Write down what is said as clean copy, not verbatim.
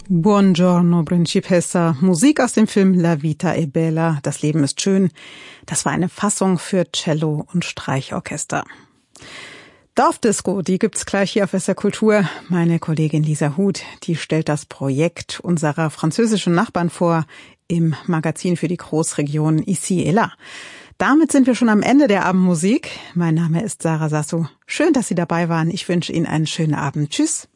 Buongiorno, Principessa. Musik aus dem Film La Vita è Bella, Das Leben ist schön. Das war eine Fassung für Cello und Streichorchester. Dorfdisco, die gibt's gleich hier auf SR Kultur. Meine Kollegin Lisa Huth, die stellt das Projekt unserer französischen Nachbarn vor im Magazin für die Großregion Ici et Là. Damit sind wir schon am Ende der Abendmusik. Mein Name ist Sarah Sassou. Schön, dass Sie dabei waren. Ich wünsche Ihnen einen schönen Abend. Tschüss.